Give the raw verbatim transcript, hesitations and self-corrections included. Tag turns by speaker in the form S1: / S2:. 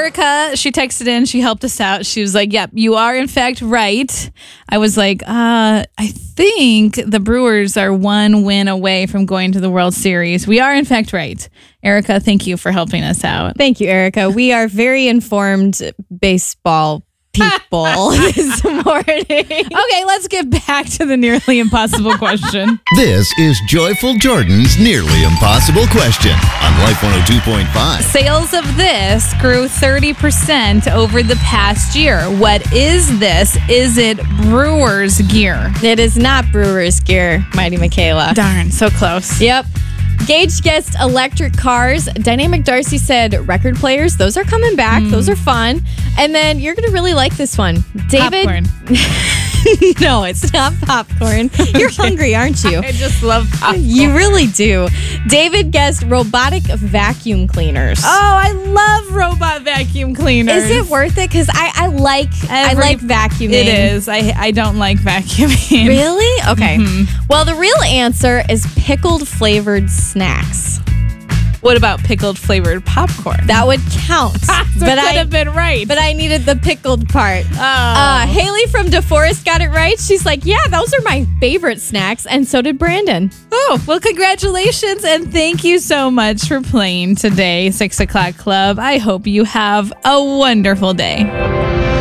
S1: Erica, she texted in. She helped us out. She was like, yep, you are in fact right. I was like, uh, I think the Brewers are one win away from going to the World Series. We are in fact right. Erica, thank you for helping us out.
S2: Thank you, Erica. We are very informed baseball people this morning.
S1: Okay, let's get back to the nearly impossible question.
S3: This is Joyful Jordan's Nearly Impossible Question on Life one oh two point five.
S1: Sales of this grew thirty percent over the past year. What is this? Is it Brewers gear?
S2: It is not Brewers gear, Mighty Michaela.
S1: Darn, so close.
S2: Yep. Gage guessed electric cars. Dynamic Darcy said record players. Those are coming back. Mm. Those are fun. And then you're going to really like this one. David.
S1: Popcorn.
S2: No, it's not popcorn. You're hungry, aren't you?
S1: I just love popcorn.
S2: You really do. David guessed robotic vacuum cleaners.
S1: Oh, I love robot vacuum cleaners.
S2: Is it worth it? Because I, I like
S1: Every,
S2: I like vacuuming.
S1: It is. I I don't like vacuuming.
S2: Really? Okay.
S1: Mm-hmm.
S2: Well, the real answer is pickled flavored snacks.
S1: What about pickled flavored popcorn?
S2: That would count.
S1: so
S2: but
S1: I could
S2: I
S1: have been right.
S2: But I needed the pickled part.
S1: Oh.
S2: Uh, Haley from DeForest got it right. She's like, yeah, those are my favorite snacks. And so did Brandon.
S1: Oh, well, congratulations. And thank you so much for playing today, six o'clock Club. I hope you have a wonderful day.